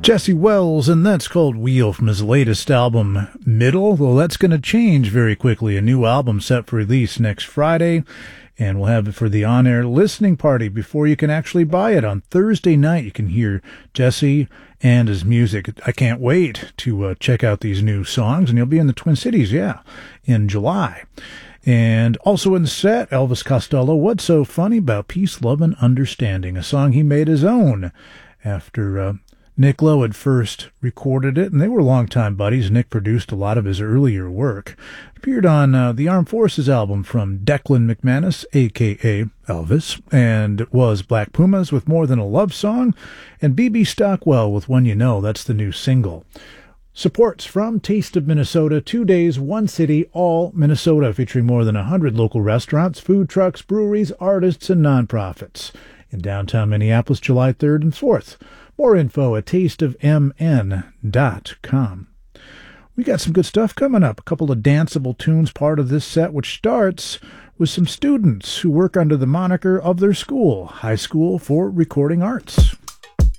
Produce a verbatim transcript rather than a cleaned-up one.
Jesse Wells, and that's called Wheel from his latest album, Middle. Well, that's going to change very quickly. A new album set for release next Friday, and we'll have it for the on-air listening party before you can actually buy it. On Thursday night, you can hear Jesse and his music. I can't wait to uh, check out these new songs, and you'll be in the Twin Cities, yeah, in July. And also in the set, Elvis Costello, What's So Funny About Peace, Love, and Understanding, a song he made his own after uh, Nick Lowe had first recorded it, and they were longtime buddies. Nick produced a lot of his earlier work. It appeared on uh, the Armed Forces album from Declan McManus, a k a. Elvis, and it was Black Pumas with More Than a Love Song, and B B Stockwell with When You Know. That's the new single. Supports from Taste of Minnesota, two days, one city, all Minnesota, featuring more than one hundred local restaurants, food trucks, breweries, artists, and nonprofits. In downtown Minneapolis, July third and fourth. More info at taste of m n dot com. We got some good stuff coming up. A couple of danceable tunes, part of this set, which starts with some students who work under the moniker of their school, High School for Recording Arts.